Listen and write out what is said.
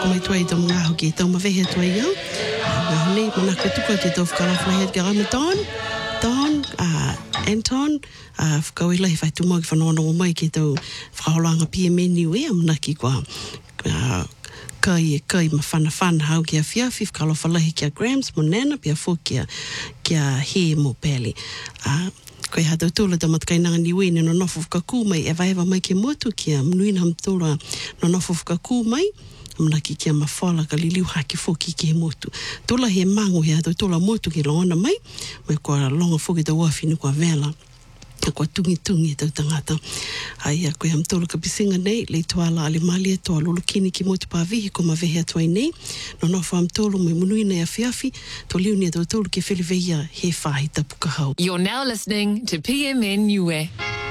mai tuai tau mga hoki tau mawehe tuai iau. Ngā hone, manaka tuka te tau whakalafu ke Ramadan. Anton, whakawila he whaitumau ki whanono mai ki tau whakaholanga PMN niwe, amanaki kua kai ma whana hau kia whiawhi, whakalofa lahi kia Grams, mo nana, pia fo kia he mo peli. Koe hatau tūla ta matakainanga niwe ni no nofo whakakū mai, e waiwa mai ke motu kia mnuina hamtūra no nofo whakakū mai, amanaki kia mawhala ka liliu haki foki ki he motu. Tula he mango he hatau tula motu ki longona mai kua longa foki ta wafini kua vela. Kua tungi e tau tangata. Ai, koe hamtolo ka pisinga nei, le tuala ale malia toa lulukini ki motu pāvihi ko mawehe atuai nei. No nofo hamtolo me munuina e whiawhi, to liu ni e tau tolu ke whiliveia he whahi tapuka hau. You're now listening to PMN Niue.